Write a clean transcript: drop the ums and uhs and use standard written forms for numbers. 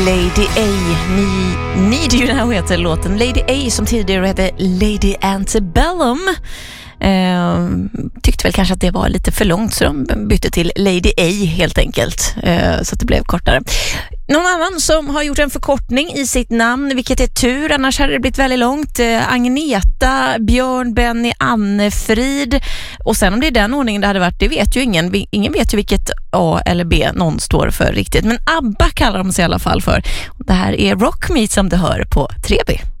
Lady A, Need You Now heter låten. Lady A som tidigare hette Lady Antebellum. Tyckte väl kanske att det var lite för långt så de bytte till Lady A helt enkelt, så att det blev kortare. Någon annan som har gjort en förkortning i sitt namn, vilket är tur, annars hade det blivit väldigt långt. Agneta, Björn, Benny, Anne-Frid. Och sen om det är den ordningen det hade varit, det vet ju ingen. Ingen vet ju vilket A eller B någon står för riktigt. Men ABBA kallar de sig i alla fall för. Det här är Rock Me som du hör på 3B.